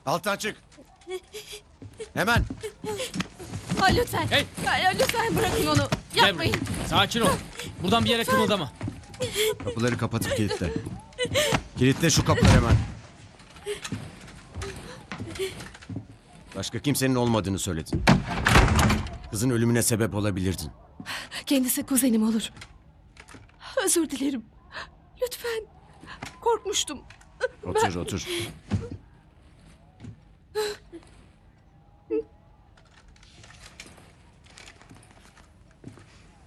Alttan çık. Hemen. Lütfen. Hey! Lütfen bırakın onu. Gel Yapmayın. buraya. Sakin ol. Buradan bir yere kımıldama. Kapıları kapatıp kilitle. Kilitle şu kapıları hemen. Başka kimsenin olmadığını söyledin. Kızın ölümüne sebep olabilirdin. Kendisi kuzenim olur. Özür dilerim. Lütfen. Korkmuştum. Otur.